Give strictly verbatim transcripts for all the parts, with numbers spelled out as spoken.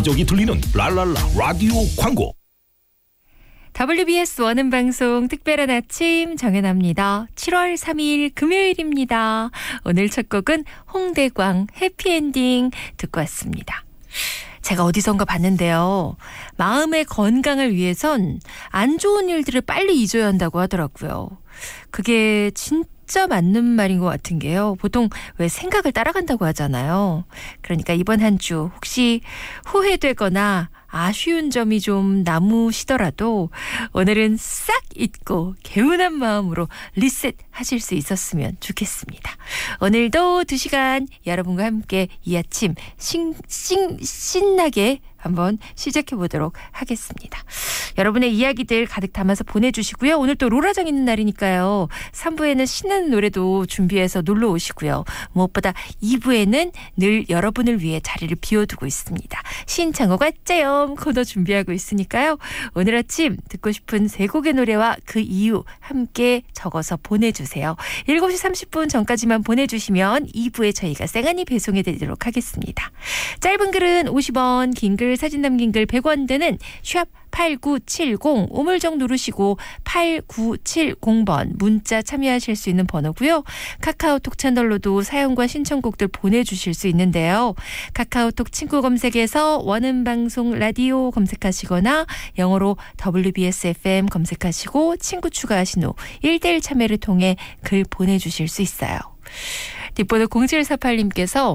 저기 들리는 랄랄라 라디오 광고. 더블유비에스 원음 방송 특별한 아침 정연아입니다. 칠월 삼일 금요일입니다. 오늘 첫 곡은 홍대광 해피엔딩 듣고 왔습니다. 제가 어디선가 봤는데요. 마음의 건강을 위해선 안 좋은 일들을 빨리 잊어야 한다고 하더라고요. 그게 진짜 맞는 말인 것 같은 게요. 보통 왜 생각을 따라간다고 하잖아요. 그러니까 이번 한 주 혹시 후회되거나 아쉬운 점이 좀 남으시더라도 오늘은 싹 잊고 개운한 마음으로 리셋하실 수 있었으면 좋겠습니다. 오늘도 두 시간 여러분과 함께 이 아침 신, 신, 신나게 한번 시작해 보도록 하겠습니다. 여러분의 이야기들 가득 담아서 보내주시고요. 오늘 또 롤화장 있는 날이니까요. 삼 부에는 신나는 노래도 준비해서 놀러 오시고요. 무엇보다 이 부에는 늘 여러분을 위해 자리를 비워두고 있습니다. 신청호가 째염 코너 준비하고 있으니까요. 오늘 아침 듣고 싶은 세 곡의 노래와 그 이유 함께 적어서 보내주세요. 일곱 시 삼십 분 전까지만 보내주시면 이 부에 저희가 쌩안이 배송해 드리도록 하겠습니다. 짧은 글은 오십 원, 긴 글 사진 남긴 글 백 원 되는 샵 팔구칠공 우물정 누르시고 팔구칠공 번 문자 참여하실 수 있는 번호고요. 카카오톡 채널로도 사연과 신청곡들 보내주실 수 있는데요. 카카오톡 친구 검색에서 원음방송 라디오 검색하시거나 영어로 더블유비에스 에프엠 검색하시고 친구 추가하신 후 일 대일 참여를 통해 글 보내주실 수 있어요. 뒷번호 공칠사팔 님께서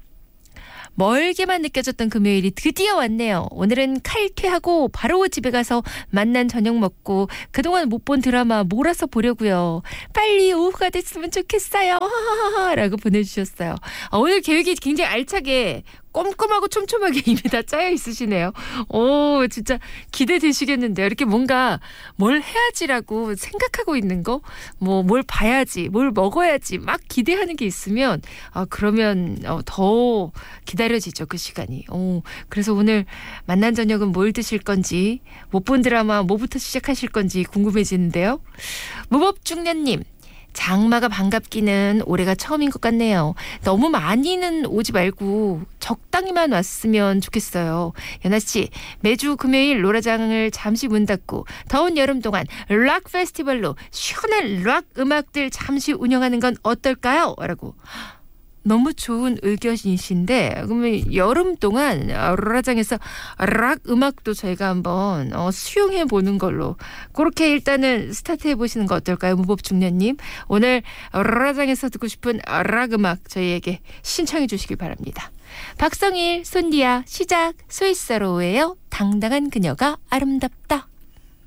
멀게만 느껴졌던 금요일이 드디어 왔네요. 오늘은 칼퇴하고 바로 집에 가서 맛난 저녁 먹고 그동안 못 본 드라마 몰아서 보려고요. 빨리 오후가 됐으면 좋겠어요. 하하하하 라고 보내주셨어요. 아, 오늘 계획이 굉장히 알차게 꼼꼼하고 촘촘하게 이미 다 짜여 있으시네요. 오, 진짜 기대되시겠는데요. 이렇게 뭔가 뭘 해야지라고 생각하고 있는 거, 뭐 뭘 봐야지, 뭘 먹어야지 막 기대하는 게 있으면 아, 그러면 어, 더 기다려지죠, 그 시간이. 오, 그래서 오늘 만난 저녁은 뭘 드실 건지, 못 본 드라마 뭐부터 시작하실 건지 궁금해지는데요. 무법중년님. 장마가 반갑기는 올해가 처음인 것 같네요. 너무 많이는 오지 말고 적당히만 왔으면 좋겠어요. 연아씨, 매주 금요일 롤화장을 잠시 문 닫고 더운 여름 동안 락 페스티벌로 시원한 락 음악들 잠시 운영하는 건 어떨까요? 라고. 너무 좋은 의견이신데 그러면 여름 동안 롤화장에서 락 음악도 저희가 한번 어, 수용해 보는 걸로 그렇게 일단은 스타트해 보시는 거 어떨까요? 무법중년님. 오늘 롤화장에서 듣고 싶은 락 음악 저희에게 신청해 주시길 바랍니다. 박성일, 손디아, 시작, 스위스로우예요. 당당한 그녀가 아름답다.